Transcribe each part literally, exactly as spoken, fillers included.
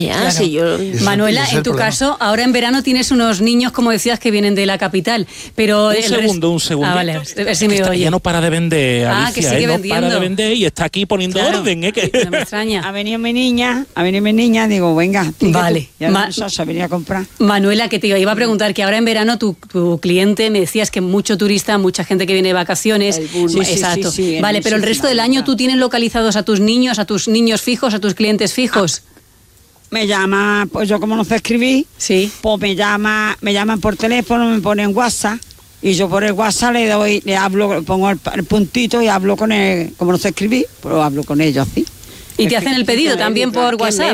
Ya, claro. sí, yo... Manuela, en tu caso, ahora en verano tienes unos niños, como decías, que vienen de la capital, pero... Un el segundo, rest... un segundo. Ah, vale, a ver si me Esta, oye. ella no para de vender, Alicia, Ah, que sigue ¿eh? No vendiendo. para de vender y está aquí poniendo Claro, orden, ¿eh? Que... no me extraña. Ha venido mi niña, ha venido mi niña, digo, venga, vale. Ya Ma- no se venía a comprar. Manuela, que te iba a preguntar, que ahora en verano tu, tu cliente, me decías que mucho turista, mucha gente que viene de vacaciones. El boom. Sí, sí, exacto. sí, sí, el vale, pero el resto del año, ¿tú tienes localizados a tus niños, a tus niños fijos, a tus clientes fijos? Ah. Me llama, pues yo como no sé escribir, sí. pues me llama, me llaman por teléfono, me ponen WhatsApp y yo por el WhatsApp le doy, le hablo, pongo el, el puntito y hablo con él, como no sé escribir, pero hablo con ellos así. ¿Y te hacen el pedido también por WhatsApp?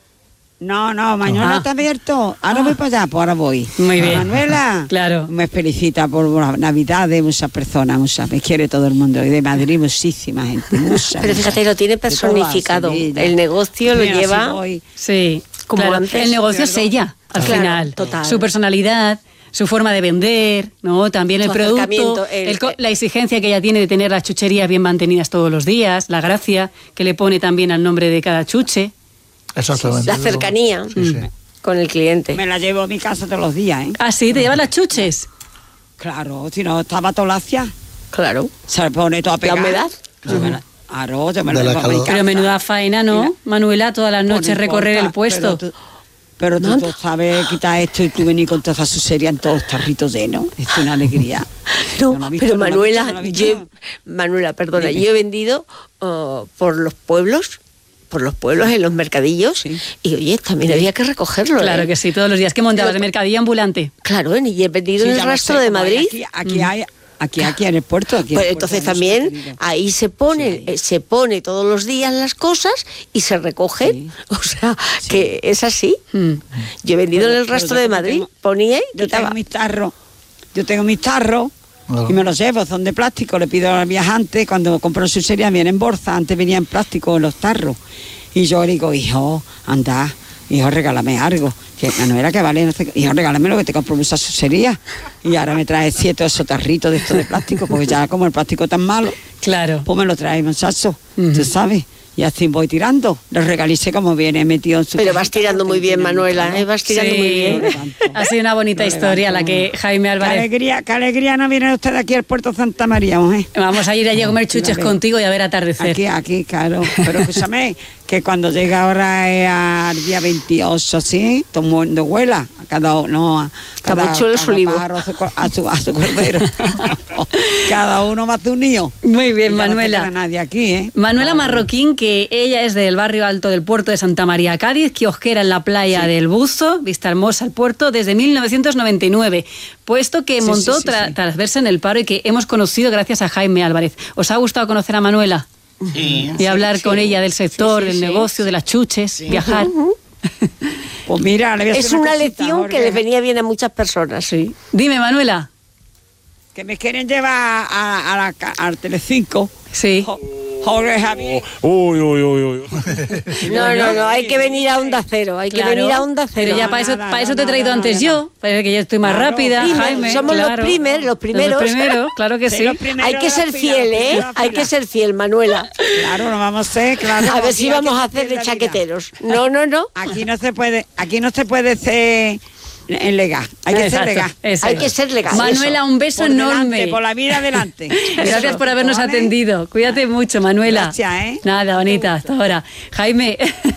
No, no, mañana Ah. está abierto. Ahora Ah. voy para allá, pues ahora voy. Muy bien. Manuela, claro. Me felicita por la Navidad de muchas personas, muchas, me quiere todo el mundo. Y de Madrid muchísima gente, mucha. Pero fíjate, lo tiene personificado. El negocio lo Mira, lleva... si voy. Sí, como claro. antes. El negocio es ella, al Claro, final. total. Su personalidad, su forma de vender, ¿no? También el Su producto, acercamiento, el- el co- la exigencia que ella tiene de tener las chucherías bien mantenidas todos los días, la gracia que le pone también al nombre de cada chuche. Exactamente. La cercanía Sí, sí. con el cliente. Me la llevo a mi casa todos los días, ¿eh? Ah, sí, ¿te llevas las chuches? Claro, si no estaba tolacia. Claro. Se le pone toda La pegada. humedad. Yo me la- Claro, yo me la De la llevo a mi calor. casa. Pero menuda faena, ¿no? Mira. Manuela, todas las Pues no noches recorrer importa, el puesto. Pero tú, pero tú, tú sabes quitar esto y tú venir con toda esa sucería en todos los tarritos llenos. Es una alegría. No, Yo no he visto, pero no lo he Manuela, visto, no lo he visto. yo, Manuela, perdona, Dime. yo he vendido uh, por los pueblos, por los pueblos en los mercadillos, Sí. y oye, también había que recogerlo. Claro ¿eh? que sí, todos los días que montabas Pero- de mercadillo ambulante. Claro, ¿eh? y he vendido Sí, en ya el lo rastro sé, de como hay Madrid. Aquí, aquí hay, aquí, aquí en el puerto. Aquí en Pues el puerto entonces hay mucho también contenido. ahí se pone, Sí. eh, se pone todos los días las cosas y se recogen. Sí. O sea, Sí. que es así. Mm. Yo he vendido Pero- en el pero rastro yo de como Madrid, tengo- ponía y Yo quitaba. tengo mis tarros, yo tengo mis tarros Claro. y me los llevo, son de plástico. Le pido al viajante, cuando compro su serie, viene en bolsa, antes venía en plástico en los tarros. Y yo le digo, hijo, anda, hijo, regálame algo. Que Manuela, que vale, no sé qué. Hijo, regálame lo que te compro mucha sucería. Y ahora me trae siete o ocho tarritos de estos de plástico, porque ya como el plástico es tan malo, Claro. pues me lo trae, muchacho, Ujú. tú sabes. Y así voy tirando. Los regalice como viene metido en su Pero vas cajita, tirando porque muy bien, tiene Manuela, mucho, ¿eh? ¿no? vas tirando Sí. muy bien. Ha sido una bonita Lo historia la levanto. que Jaime Qué Álvarez... alegría, qué alegría no viene usted aquí al Puerto Santa María, mujer. Vamos a ir allí a comer chuches Vale. contigo y a ver atardecer. Aquí, aquí, claro. Pero escúchame, que cuando llega ahora eh, al día veintiocho, ¿sí? Todo el mundo vuela. A cada uno, a cada, Cada chulo cada su olivo. pájaro a su, co- a su, a su cordero. Cada uno más de un niño. Muy bien, Y ya Manuela. No se queda nadie aquí, ¿eh? Manuela Marroquín, que ella es del barrio alto del puerto de Santa María, Cádiz, kiosquera en la playa del Buzo, vista hermosa al puerto, desde mil novecientos noventa y nueve, puesto que Sí, montó sí, sí, tra- sí. tras verse en el paro y que hemos conocido gracias a Jaime Álvarez. ¿Os ha gustado conocer a Manuela? Sí. Y hablar con ella del sector, Sí, sí, del sí. negocio, de las chuches, viajar. Pues mira, le voy a hacer Es una cosita, lección Jorge, que les venía bien a muchas personas. Sí. Dime, Manuela. Que me quieren llevar a, a la, ca- al Telecinco. Sí. Jo- Jorge Javier. Uy, uy, uy, uy. No, no, no, hay que venir a Onda Cero, hay Claro, que venir a Onda Cero. Pero ya No, para eso, nada, para eso no, te he traído nada, antes nada. yo, para que yo estoy más Claro, rápida, primer, Jaime. somos los claro. primer- los primeros. Los primeros, claro que Sí, sí. los primeros Hay que de la ser fila, fiel, los ¿eh? primeros de la Hay que fila. ser fiel, Manuela. Claro, no vamos a ser, claro. A ver si aquí hay vamos que a hacer ser de la vida. chaqueteros. No, no, no. Aquí no se puede, aquí no se puede ser en legal. Hay que Exacto, ser legal. exacto. Hay que ser legal. Manuela, eso. un beso Por delante, enorme. por la vida adelante. Gracias Eso, por habernos ¿vale? atendido. Cuídate mucho, Manuela. Gracias, ¿eh? Nada, bonita, hasta ahora. Jaime,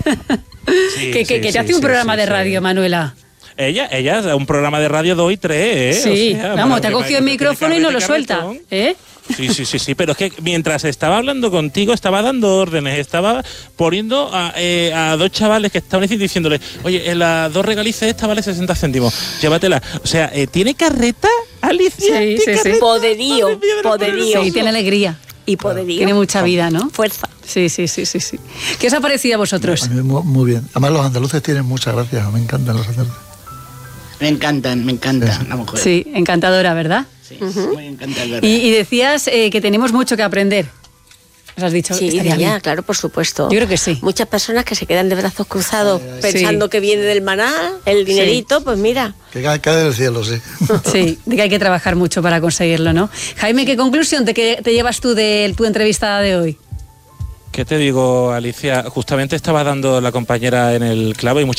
Sí, que, que, sí, que te sí, hace un sí, programa sí, de sí. radio, Manuela. Ella, ella, un programa de radio dos y tres, ¿eh? Sí, O sea, vamos, te ha que- cogido el que tiene micrófono y no lo carrete, suelta. carretón. ¿Eh? Sí, sí, sí, sí, pero es que mientras estaba hablando contigo, estaba dando órdenes, estaba poniendo a, eh, a dos chavales que estaban diciéndole, oye, en las dos regalices esta vale sesenta céntimos, llévatela. O sea, eh, ¿tiene carreta, Alicia? Sí, ¿Tiene sí, sí. carreta? Poderío, Madre mía de la poderío. Sí, tiene alegría. Y poderío. Tiene mucha vida, ¿no? Fuerza. Sí, sí, sí, sí, sí. ¿Qué os ha parecido a vosotros? A mí muy, muy bien. Además los andaluces tienen mucha gracia, me encantan los andaluces. Me encantan, me encanta Sí. la mujer. Sí, encantadora, ¿verdad? Sí, muy encantadora. Y, y decías eh, que tenemos mucho que aprender. ¿Os has dicho? Sí, Estaría ya, bien. claro, por supuesto. Yo creo que sí. Muchas personas que se quedan de brazos cruzados pensando Sí. que viene del maná, el dinerito, pues mira. Que cae, cae del cielo, sí. Sí, de que hay que trabajar mucho para conseguirlo, ¿no? Jaime, ¿qué conclusión te, que- te llevas tú de tu entrevistada de hoy? ¿Qué te digo, Alicia? Justamente estaba dando la compañera en el clavo y muchas